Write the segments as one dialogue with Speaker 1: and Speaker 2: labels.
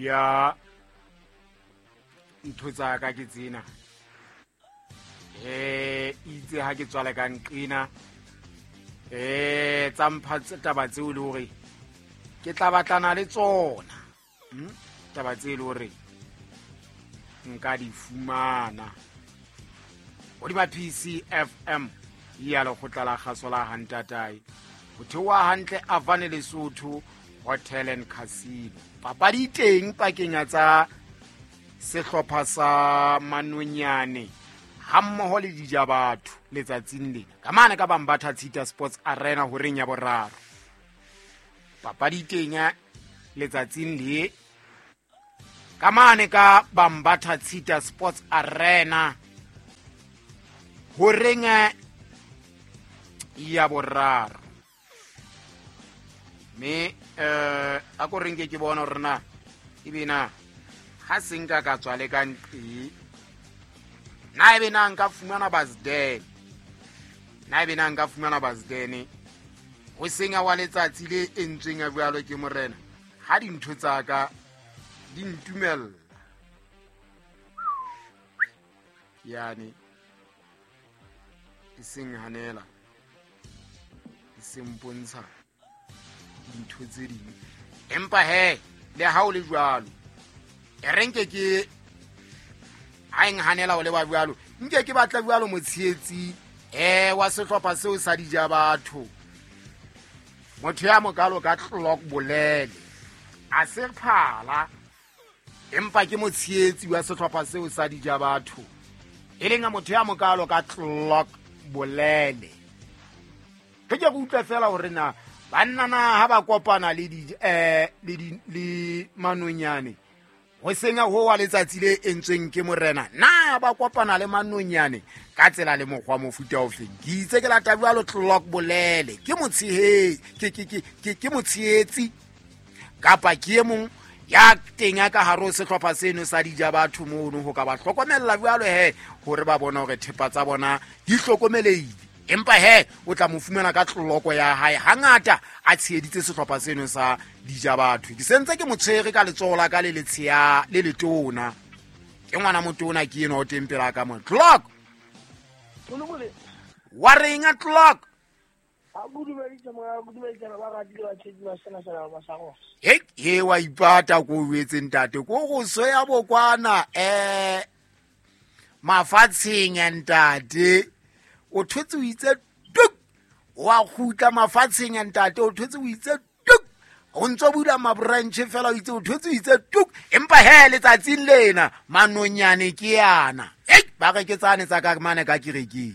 Speaker 1: ya ntho tsa ka ke tsena itse ha ke tswala ka nqina tsa mpha taba tseo le hore ke tla batlana le tsona taba tseo le hore nka di fumana hodima PC FM ya lekgotla la kgaso la Hantatai ho thewa hantle Avane Lesotho Hotel and Casino papadi teng pakeng tsa sehlopha sa Manonyane hammoho le Dijabatho letsatsing lena ka mane ka Bambatha Tshita Sports Arena ho reng ya boraro papadi teng letsatsing le ka mane ka Bambatha Tshita Sports Arena ho reng ya boraro me a ko reng ke bona hore na ibina ha singa ka tswale ka nqi na ebe na nka fumana Bazden ho senga wa letsatsi le entsweng a bjalo ke morena ha dintho tsa ka di ntumella yani iseng hanela simpontsha dintho tse ding empa le ha o le jwalo renke ke ha hanela o le wa jwalo nke ke batla jwalo motshietsi wa sehlopha seo sa Dijabatho motho ya mokalo ka clock bolele a se phala empa ke motshietsi wa sehlopha seo sa Dijabatho e lenga motho ya mokalo ka clock bolele ke go utlwa fela hore na bannana ha ba kopana le Manonyane ho senga ho wa letsatsi le entsweng ke morena na ba kopana le Manonyane ka tsela le mokgwa mofuta o feng ke itse ke la tabjalo clock bolele ke motshietsi kapa ke e mong ya teng ka haro sehlopha seno sa Dijabatho mono ho ka ba hlokomella jwalo hore ba bona hore thepa tsa bona di hlokomeleile empa o tla mo fumana ka tloloko ya hae hangata a tshieditse sehlopha seno sa Dijabatho ke sentse ke motshwere ka letsola ka le letshia le letona ke ngwana motona ke eno o tempela ka mo clock wa renga clock wa ipata ko o etse ntate ko go soya bokwana mafatsheng ya ntate o thotse o itse tuk wa khutla mafatsheng ya ntate o thotse o itse tuk o ntso bula mabranche fela o itse o thotse o itse tuk empa letsatsing lena Manonyane ke yana ba re ke tsane tsa ka mane ka kireki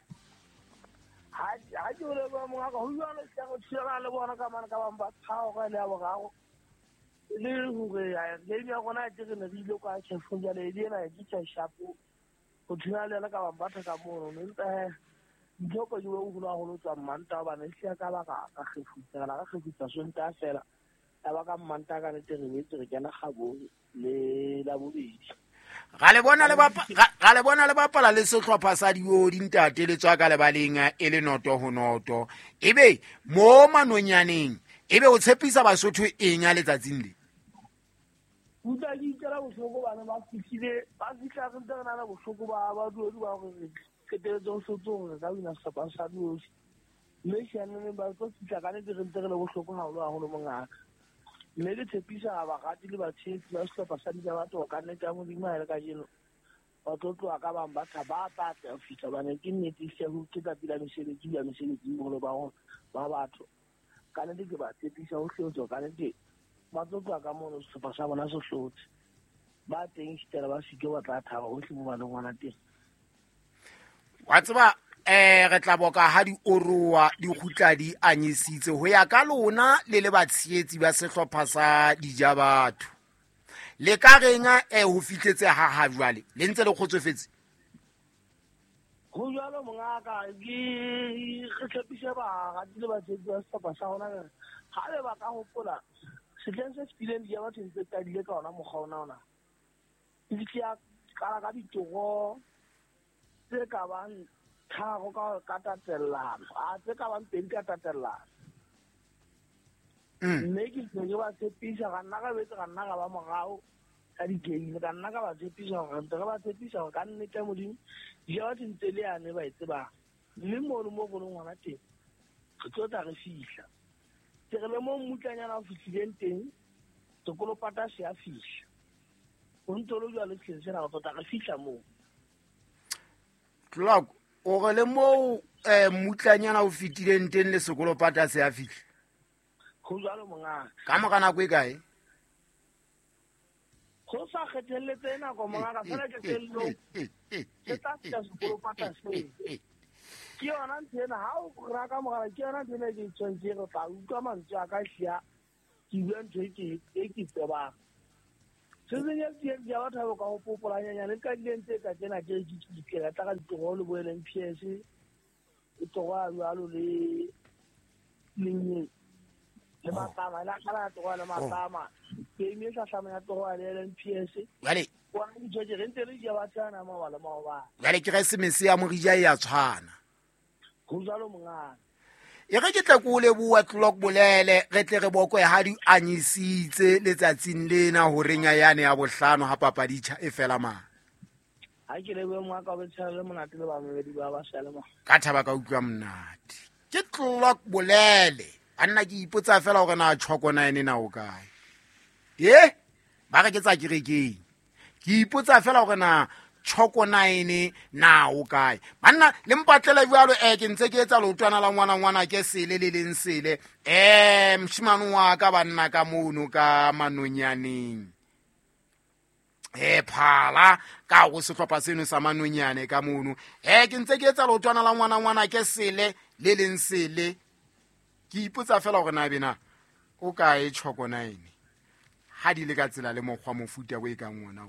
Speaker 2: ha ke le ba mo ga ho yona se go tshira le bona ka mane ka bamba thao ga le abo gago le ho re ya le ya gona ke re ne di ile kwa tshefunja le di na di tsa shapo go thina le ka bamba ka mono ntse joko yo o hula ho tswa manta ba ne sia ka ba ka khefutsa sonta fela ya ba ka manta ka ne tere wetse re kana gabo le la bobedi
Speaker 1: ga le bona le bapala le sehlopha sa dio dintate le tswa ka le balenga e le noto ho noto ebe mo Manonyaneng ebe o tshepisa Basotho eng a letsatsing le
Speaker 2: uta di tsara bohloko bana ba fitile ba fitla re tsana na bohloko ba duodi ba go ke tele tso sotong ga wina sa ba sa duodi le shane ba tlo fitla ka ne di re ntsere le bohloko ha ho lo mongaka le le tshepisa ba gati le ba tshetse ba sehlopha sa Dijabatho ka nne ka mo di maele ka jeno ba tlotlo ka Bambatha ba patla fitla ba ne ke nnete se ho ke tla pila mesebetsi mo lo ba batho ka nne ke ba tshepisa ho hlotso ka nne ba tlotlo ka mo sehlopha sa bona se hlotse ba teng stela ba sike ba tla thaba ho hlimo ba le ngwana teng
Speaker 1: wa tseba re tla boka ha di oroa di khutla di anyisitse ho ya ka lona le batshietsi ba sehlopha sa Dijabatho le ka renga ho fitletse ha jwale le ntse le khotsofetse
Speaker 2: go jalo mongaka ke re tshepisa ba ga di ba tshetsi ba sehlopha sa hona ha le ba ka hopola setleng se spileng Dijabatho ntse ka dile ka ona mogona ona ditya ka ditogo se ka bang tharo ka tatellano a tse ka bang pedi ka tatellano mme ke tle ke ba tshepisa ga nna ga betse ga nna ga ba mogao ka di-game ka nna ka ba tshepisa gore nte ge ba tshepisa gore ka nnete modimo ja ba tshentse le yane ba e tsebang mme mono mo go le ngwana teng re tlo tla re fitlha ke re le mo mmutlanyana o fitlhileng teng sekolopata se a fitlha go ntolo jwa le tlheng sena go tota re fitlha moo
Speaker 1: Tlolako o re le mo mmutlanyana o fitileng teng le sekolopata se a fitlha
Speaker 2: go jalo mongaka
Speaker 1: ka mo ka nako e kae
Speaker 2: go sa kgetheletse nako mongaka fela ke sello se tla feta sekolopata se ke yona ntho ena ga o kry-a ka mogala ke yona ntho ene ke tshwantse re tla utlwa mantswe a ka tlhia ke bua ntho e ke tsebang se sengwe dia batho ba ka go popolanyanyane ka dileng tse ka tsena ke dikela tla ka ditogolo bo LMPS e togo a jalo le matama la kala togo le matama ke ime sa tlhamanya togo le LMPS
Speaker 1: jale
Speaker 2: bona ditšhoje re ntse re dia bathana mabala maobana
Speaker 1: jale ke ge semese ya morija e ya tshwana
Speaker 2: go jalo mongana
Speaker 1: e ge ke tle ko o leboa Tloloko Bolele re tle re bokwe ha di anyisitse letsatsing lena ho renya yane ya bohlano ha papaditšha e fela mang
Speaker 2: ha ke lebe mo ka betshela le monate le bamedi ba ba sale mo
Speaker 1: ka thaba ka utlwa monate ke Tloloko Bolele anna ke ipotsa fela gore na tshoko na ene na o kae ba re ke tsa kerekeng ke ipotsa fela gore na tshoko 9 na o kae banna le mpatlele jwalo ke ntse ke etsa lotwana la ngwana ke sele le leng sele mshimane wa ka banna ka mono ka manonyaneng phala ka go sehlopha seno sa manonyane ka mono ke ntse ke etsa lotwana la ngwana ke sele le leng sele ke ipotsa fela gore na bena o kae tshoko 9 ha di le ka tsela le mokgwa mofuta go e ka ngwana o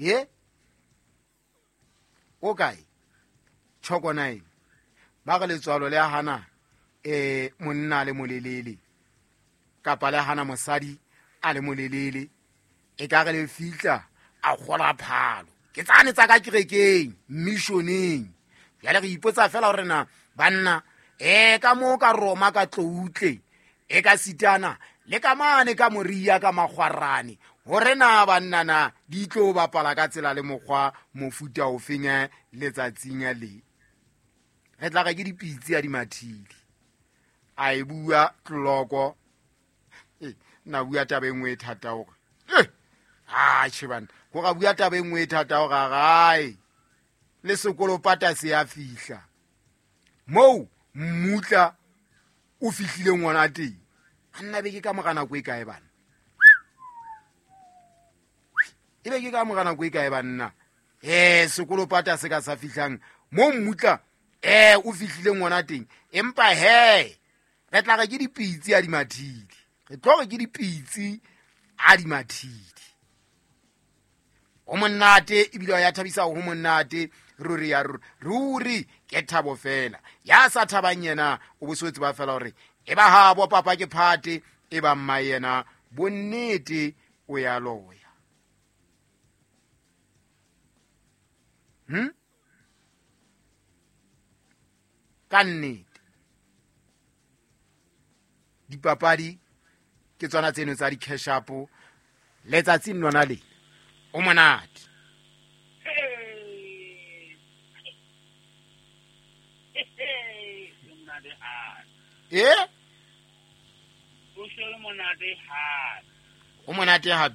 Speaker 1: o kae tshoko 9 ba ga letswalo le hana monna le molelele kapa le hana mosadi a le molelele e ka re le fitla a gola phalo ke tsane tsa ka kerekeng missioneng ya le re ipotsa fela gore na banna ka mo ka Roma ka Tloutle e ka sitana le ka mane ka Moria ka Magwarane hore na bannana di tlo bapala ka tsela le mokgwa mofuta o fenya letsatsing le re tla ga ke dipitsi ya di mathili a e bua Tloloko na bua taba engwe e thata o chebana go ga bua taba engwe e thata o ga gae le sekolopata se a fihla mo mmutla o fihlile ngwana teng nna be ke ka mogana go e kae bana e be ke ka mogana go e kae banna sekolopata se ka sa fihlang mo mmutla o fihlile ngwana teng empa re tla ga ke dipitsi a di mathili re tlo ga ke dipitsi a di mathili o monate ebile ya thabisa go monate ruri ya ruri ke thabo fela ya sa thabang yena o boswetse ba fela gore e ba habo papa ke phate e ba mma yena bonnete o ya loya ka nnete dipapadi ke tsona tseno tsa di-cash up letsatsing lona le o monate o monate hape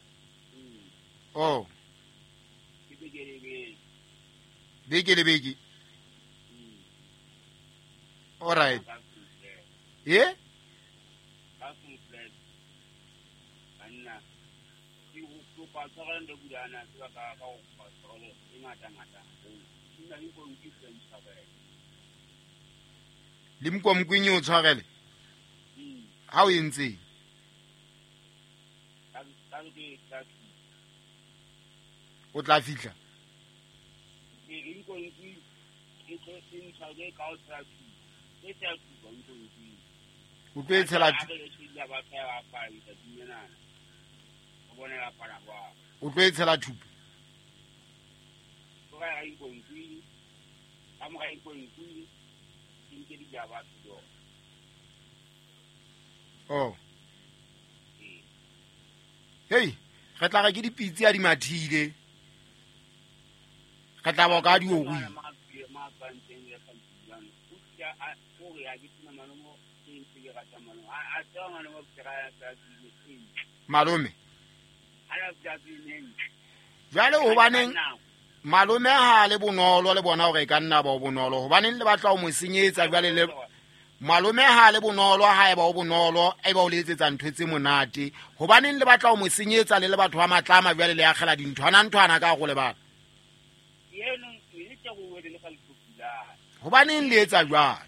Speaker 1: beke le beke all right le mkomkwinyo o tshwarele ha o entse o tla fihla o tlo etshela thupi Hey, re tla ga ke dipitsi a di mathile. Re tla ba ka di o wi. Malome. Jale ho baneng malome ha le bonolo le bona hore ka nna ba o bonolo ho baneng le batla o mo senyetsa jale le malome ha le bonolo ha eba o bonolo e ba o letsetsa ntho tse monate ho baneng le batla o mo senyetsa le batho ba matlama jale le agela dinthwana ka go le bana ho baneng le etsa jwalo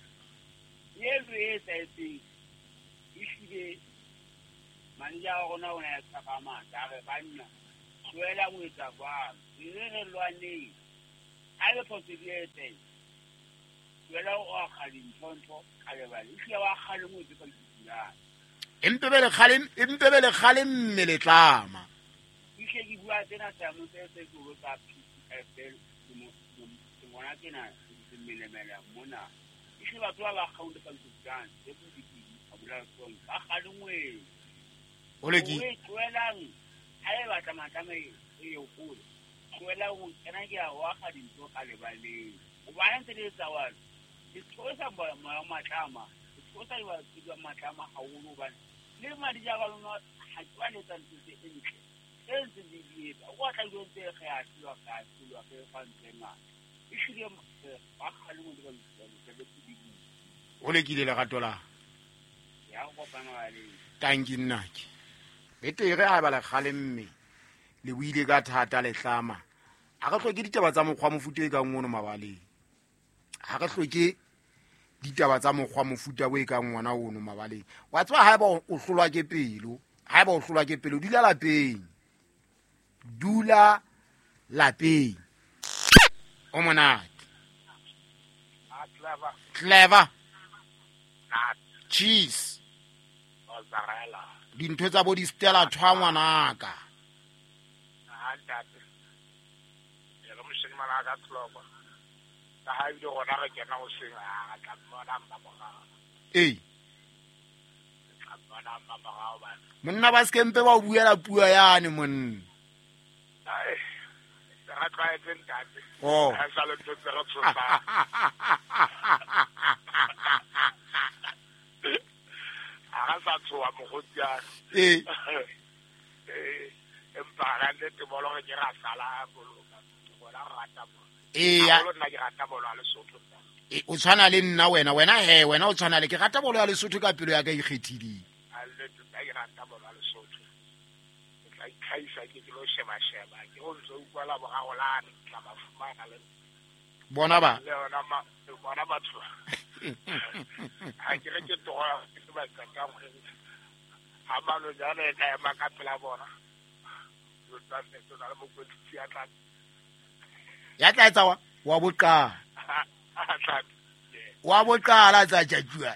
Speaker 3: manja gona ona ya tsakama tare banna suela go etsa bang re lwaneng a le possibility suela o a khali ntonto ka le bale isi wa khali mo tse ka ditulana
Speaker 1: empebele khale mmele tlama
Speaker 3: ise di bua tsena tsa mo tse go tsa PFL mo na tsena se mele mona ise ba twa ba khaunte ka ditulana se go dipidi a bula tsong ba khali ngwe
Speaker 1: ole ki
Speaker 3: tloelang hae batla matame e yo kula tloela go tsena ke a wa ga dintho ka lebaleng o ba ntse le tsa wa di tsosa ba matlama di tsosa ba tsa matlama ha o ba le madi ja ba lona ha tswa le tsa ntse e ntse di o tla go tse ge a tswa ka tswa ke fa ntsena e shile ba khale mo di ba le di
Speaker 1: ole ki le gato la
Speaker 3: ya go bana ba le
Speaker 1: tanki nnaki betere ha ba le khale mme le buile ka thata le hlama a ga hloke ditaba tsa mokgwa mofuta e ka ngono mabaleng ha ga hloke ditaba tsa mokgwa mofuta o e ka ngwana ono mabaleng wa tswa ha ba o hlolwa ke pelo ha ba o hlolwa ke pelo dula lapeng o monate clever cheese
Speaker 3: mozzarella
Speaker 1: dintho tsa bo di stela thwa ngwanaka
Speaker 3: ntate ya lo mshini mala ka tloko ka ha ile gona re kena go senga a tla bona mama ga ba
Speaker 1: monna ba skempe ba o buela pua yane monna
Speaker 3: ai ra tla etsa ntate
Speaker 1: oh
Speaker 3: ha sa le tse re tsosa ha sa tsoa mo go tsa empara le te bolo ke ra sala bolo bona rata bolo
Speaker 1: ya
Speaker 3: bolo nna ke rata bolo a Lesotho
Speaker 1: o tshwana le nna wena wena o tshwana le ke rata bolo ya Lesotho ka pelo ya ka ikgethile
Speaker 3: a le ke rata bolo a Lesotho tla ikhaisa ke lo sheba ke go ntse o kwala bogagolane tla ba fumana le
Speaker 1: bona ba
Speaker 3: le bona batho ha ke re ke toga ke ba tsaka go ha mano jana e ka ema ka pela bona
Speaker 1: ya tla etsa wa boqala tsa jajua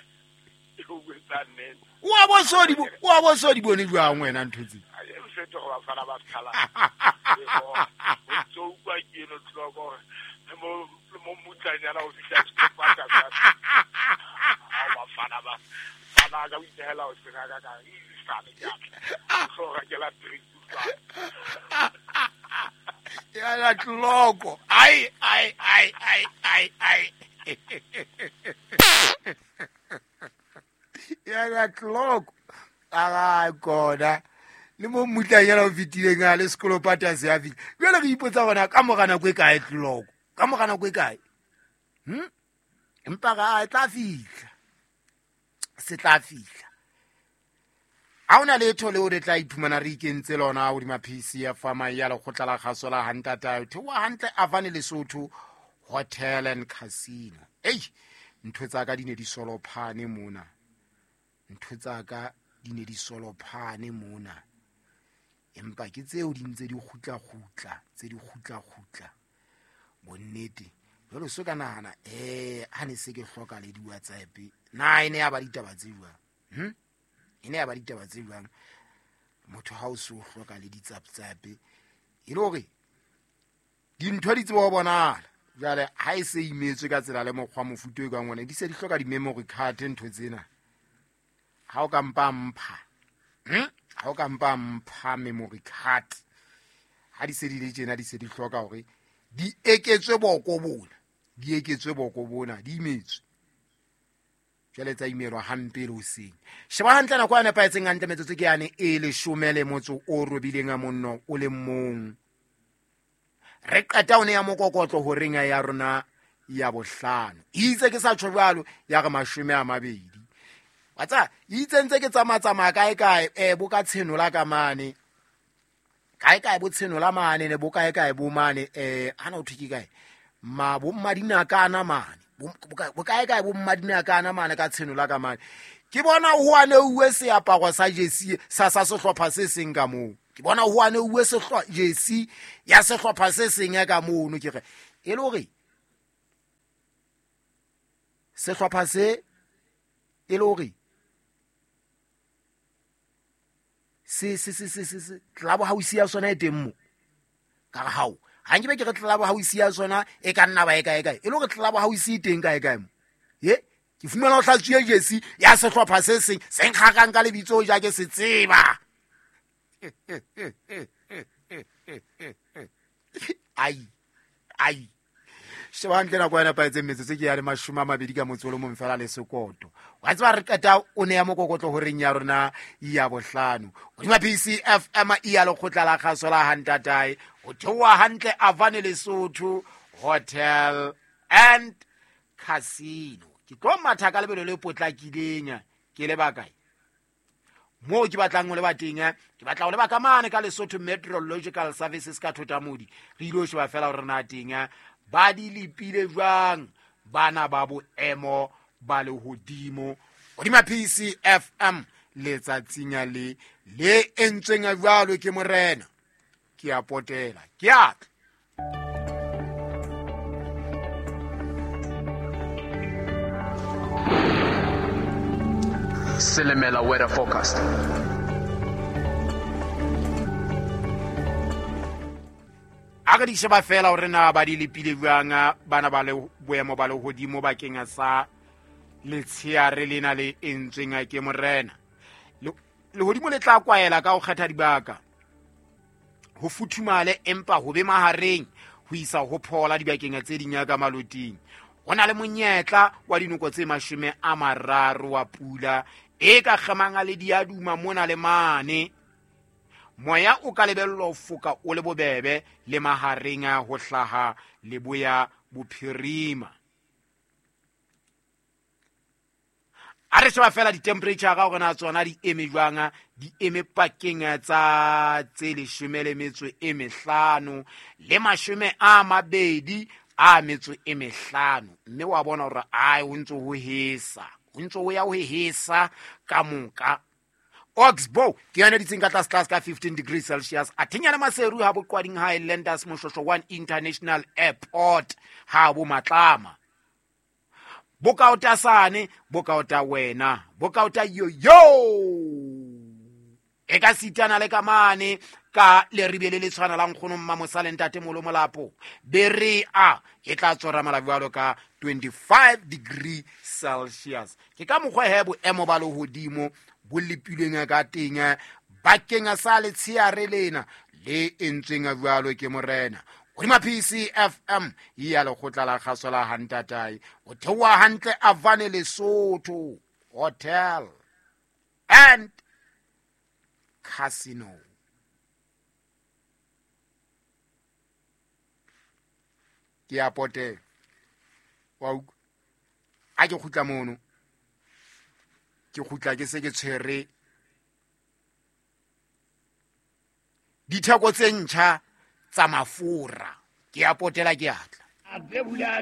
Speaker 1: wa bo so di bone jwang wena nthotse ya la tloko ai ya la tloko aga kona le mo mutlanyana o fitileng a le sekolopata se a fitla jwale re ipotsa gona ka mogana kwe kae tloko ka mogana kwe kae empa ga tla fitla se tla fitla ha ona letho leo re tla iphumana re ikentse lona o di maphisi ya fama ya le khotla la kgaso la hantata thewa hantle Avani Lesotho Hotel and Casino ntho tsa ka di ne di solophane mona empa ke tseo di ntse di khutla bonnete jalo so ka nahana ha ne se ke hloka le di WhatsApp na ene ya ba ditaba tse jwang ene ya ba ditaba tse jwang motho ha o se o hloka le ditsaptsape e le hore dintho di tsebo ho bonala jale ha e se imetswe ka tsela le mokgwa mofuto e ka ngwana di se di hloka di memory card ntho tsena ha o ka mpha ha o ka mpha memory card ha di se di le tjena di se di hloka hore di eketswe boko bona di imetswe jwale tsa imerwa hampe le hoseng sheba hantle nako ya nepaetseng hantle metsotso ke yane e 10:08 a monno o le mong re qeta o ne ya mokokotlo ho renga ya rona ya bohlano itse ke sa tshobalo ya ga 20 watsa itse ntse ke tsamaya kae bo ka tshenola ka mane kae bo tshenola mane ne bo kae bo mane ana o thiki kae bo mmadinakana mane bo kae bo mmadinakana mane ka tshenola ka mane ke bona ho ane uwe seaparo sa jersey sa sehlopha se seng ka moo ke bona ho ane uwe jersey ya sehlopha se seng ka moo no ke re e le hore sehlopha se e le hore se club house ya sona e teng mo ka hao ha nke be ke re club house ya sona e ka nna ba e kae e le hore club house e teng kae mo ke fumana o hlatswe jersey ya sehlopha se seng se nkgakang ka lebitso ja ke se tseba ai sheba hantle nako ya nepaetseng metsotso ke ya le 20 ka motso o le mong fela le sekoto wa tseba re qeta o ne ya mokokotlo ho reng ya rona ya bohlano hodima PCFM ya lekgotla la kgaso la Hantatai o theoha hantle Avane Lesotho Hotel and Casino ke tlo matha ka lebelo le potlakileng ke le bakae mo ke batlang o le bateng ke batla o le baka mane ka Lesotho Meteorological Services ka Thotamodi re ile ho sheba fela hore na teng ba di lipile jwang bana ba boemo ba le hodimo hodima PCFM letsatsing le entsweng jwalo ke morena ke a potela ke a
Speaker 4: Selemela weather forecast.
Speaker 1: aga di sheba fela hore na ba di lipile jwang bana ba le boemo ba le hodimo bakeng sa letsheare lena le entsweng ke morena le hodimo le tla kwaela ka ho kgetha dibaka ho futhumale empa ho be mahareng ho isa ho phola dibakeng tse dinya ka maloting hona le monyetla wa dinoko tse 30 wa pula e ka kgemanga le diaduma mona le mane moya o ka lebello ho foka o le bobebe le mahareng ho hlaha le boya bophirima a re sheba fela di-temperature ga gona tsona di eme jwang di eme pakeng tsa tse 15 le 25 mme wa bona hore ai ho ntse ho hesa ho ntse ho ya ho hesa ka moka Oxbow ke yona ditseng ka tlase ka 15 degrees Celsius athinyana maseru ha boqwading Highlanders Moshosho 1 International Airport ha bo matlama bokauta sane bokauta wena bokauta yo e ka sitana le ka mane ka le ribele le tshwana la nkgono mma mosalentate molo molapo bere a e tla tsora malabjalo ka 25 degrees Celsius ke ka mokgwa hebo emo ba le hodimo bo lipileng ka teng bakeng sa letsheare lena le entsweng jwalo ke morena hodima PCFM ya lekgotla la kgaso la Hantatai o theoha hantle Avane Lesotho Hotel and Casino ke a pote wa a ke khutla mono ke khutla ke se ke tshwere ditheko tse ntjha tsa mafura ke a potela ke atla